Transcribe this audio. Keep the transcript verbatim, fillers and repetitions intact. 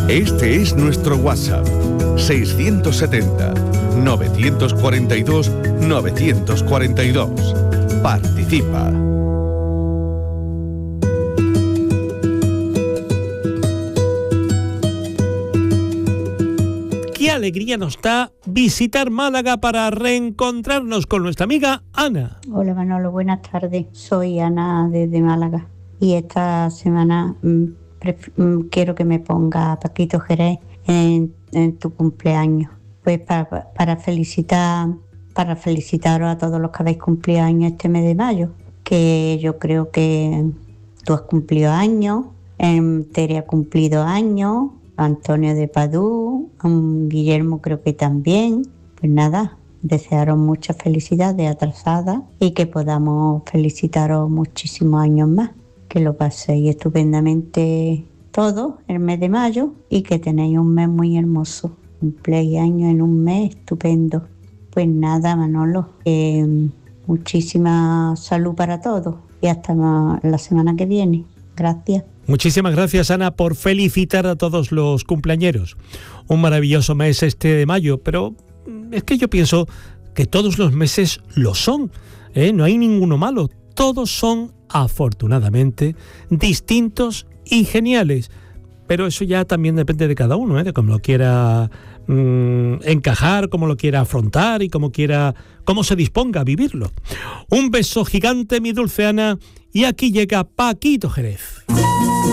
Este es nuestro WhatsApp, seiscientos setenta, novecientos cuarenta y dos, novecientos cuarenta y dos. Participa. Qué alegría nos da visitar Málaga para reencontrarnos con nuestra amiga Ana. Hola Manolo, buenas tardes. Soy Ana desde Málaga y esta semana mmm, pref- mmm, quiero que me ponga Paquito Jerez en, en tu cumpleaños. Pues para, para felicitar, para felicitaros a todos los que habéis cumplido años este mes de mayo, que yo creo que tú has cumplido años, eh, Tere ha cumplido años, Antonio de Padú, um, Guillermo creo que también. Pues nada, desearos muchas felicidades atrasadas y que podamos felicitaros muchísimos años más. Que lo paséis estupendamente todo el mes de mayo y que tenéis un mes muy hermoso. Cumpleaños años en un mes estupendo. Pues nada, Manolo, eh, muchísima salud para todos y hasta la semana que viene. Gracias. Muchísimas gracias, Ana, por felicitar a todos los cumpleañeros. Un maravilloso mes este de mayo, pero es que yo pienso que todos los meses lo son, ¿eh? No hay ninguno malo. Todos son, afortunadamente, distintos y geniales. Pero eso ya también depende de cada uno, ¿eh? De cómo lo quiera mmm, encajar, cómo lo quiera afrontar y cómo quiera, cómo se disponga a vivirlo. Un beso gigante, mi dulce Ana, y aquí llega Paquito Jerez.